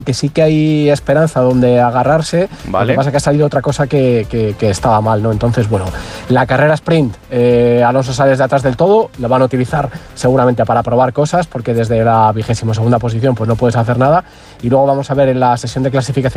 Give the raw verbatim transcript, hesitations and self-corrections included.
que sí que hay esperanza donde agarrarse. Vale. Lo que pasa es que ha salido otra cosa que, que, que estaba mal, ¿no? Entonces, bueno, la carrera sprint, eh, Alonso sale de atrás del todo, lo van a utilizar seguramente para probar cosas, porque desde la vigésimo segunda posición pues no puedes hacer nada, y luego vamos a ver en la sesión de clasificación